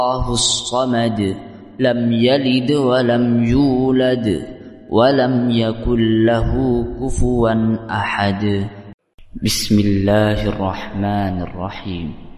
الله الصمد لم يلد ولم يولد ولم يكن له كفوا أحد. بسم الله الرحمن الرحيم.